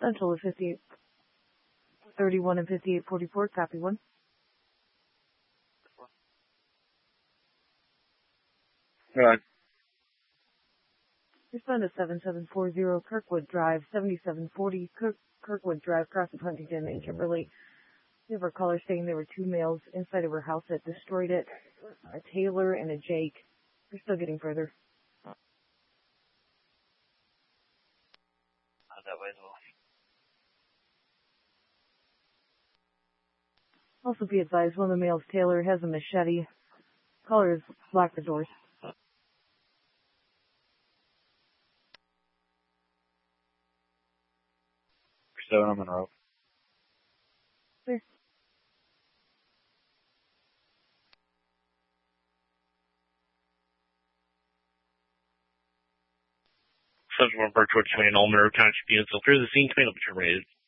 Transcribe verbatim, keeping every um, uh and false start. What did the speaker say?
Central of fifty-eight thirty-one and fifty-eight forty-four, copy one. Right. Respond to seven seven four zero Kirkwood Drive, seventy-seven forty Kirk, Kirkwood Drive, cross of Huntington and Kimberly. We have our caller saying there were two males inside of her house that destroyed it, a Taylor and a Jake. We're still getting further. That way as well. Also be advised, one of the males, Taylor, has a machete. Caller has blocked the doors. Seven on Monroe. Clear. Subject one Birchwood County, all Monroe Township units will clear the scene. Command will be terminated.